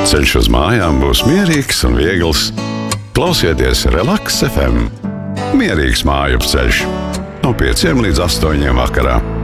Ceļš uz mājām būs mierīgs un viegls. Klausieties Relaks FM. Mierīgs māju ceļš no 5 līdz 8 vakarā.